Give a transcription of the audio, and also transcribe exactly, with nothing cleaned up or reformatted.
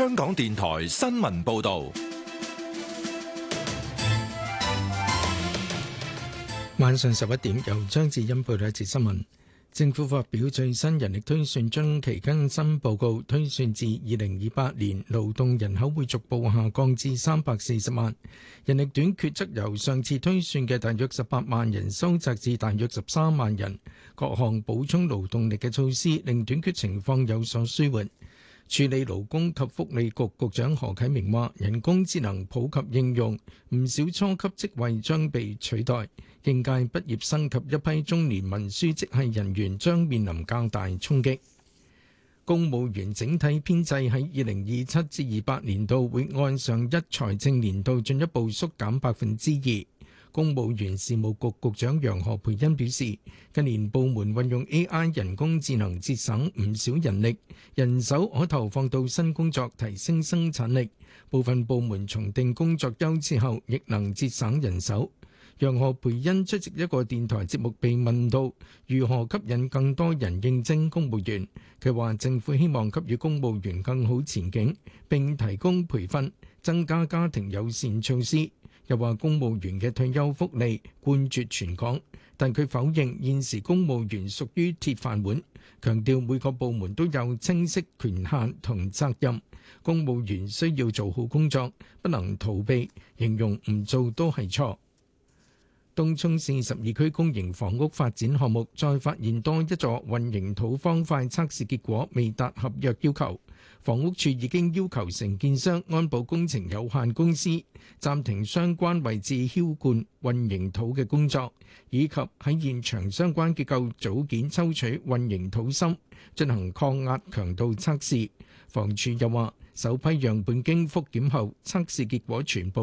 香港電台新聞報道。 晚上十一點，由張智欣報道一節新聞。政府發表最新人力推算中期更新報告，推算至二零二八年勞動人口會逐步下降至三百四十萬，人力短缺則由上次推算嘅大約十八萬人收窄至大約十三萬人。各項補充勞動力嘅措施令短缺情況有所舒緩。處理勞工及福利局局長何啟明話，人工智能普及應用，唔少初級職位將被取代，應屆畢業生及一批中年文書職系人員將面臨較大衝擊。公務員整體編制喺二零二七至二八年度會按上一財政年度進一步縮減百分之二。公務員事務局局長楊何蓓茵表示，近年部門運用 A I 人工智能節省唔少人力，人手可投放到新工作提升生產力。部分部門重定工作優次後，亦能節省人手。楊何蓓茵出席一個電台節目，被問到如何吸引更多人應徵公務員，佢話政府希望給予公務員更好前景，並提供培訓，增加家庭友善措施。又話公務員嘅退休福利冠絕全港，但佢否認現時公務員屬於鐵飯碗，強調每個部門都有清晰權限同責任，公務員需要做好工作，不能逃避，形容唔做都係錯。東涌市十二區公營房屋發展項目再發現多一座混凝土方塊測試結果未達合約要求，房屋署已經要求承建商安保工程有限公司暫停相關位置澆灌混凝土嘅工作，以及喺現場相關結構組件抽取混凝土芯進行抗壓強度測試。房署又話，首批樣本經復檢後，測試結果全部